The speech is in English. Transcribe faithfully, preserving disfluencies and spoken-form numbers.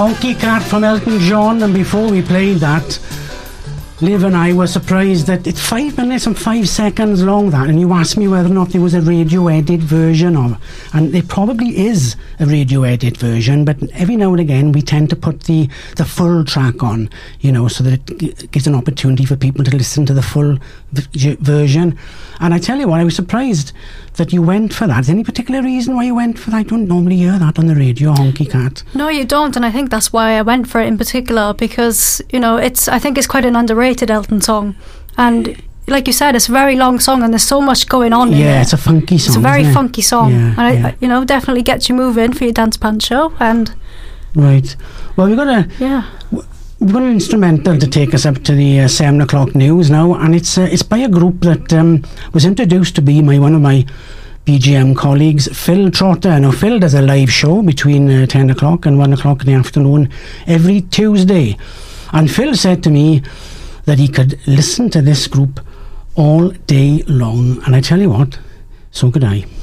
Honky Cat from Elton John, and before we played that, Liv and I were surprised that it's five minutes and five seconds long, that, and you asked me whether or not there was a radio edit version of, and there probably is a radio edit version, but every now and again we tend to put the, the full track on, you know, so that it g- gives an opportunity for people to listen to the full v- version. And I tell you what, I was surprised that you went for that. Is there any particular reason why you went for that? I don't normally hear that on the radio, Honky Cat. No, you don't, and I think that's why I went for it in particular, because, you know, it's I think it's quite an underrated Elton song, and like you said, it's a very long song and there's so much going on in it. Yeah, it's a funky song. It's a very isn't it? funky song, Yeah, and yeah. I, you know, definitely gets you moving for your dance band show. And Right. Well, we've got a yeah, we've got an instrumental to take us up to the uh, seven o'clock news now, and it's uh, it's by a group that um, was introduced to be my one of my B G M colleagues, Phil Trotter. Now, Phil does a live show between uh, ten o'clock and one o'clock in the afternoon every Tuesday, and Phil said to me that he could listen to this group all day long, and I tell you what, so could I.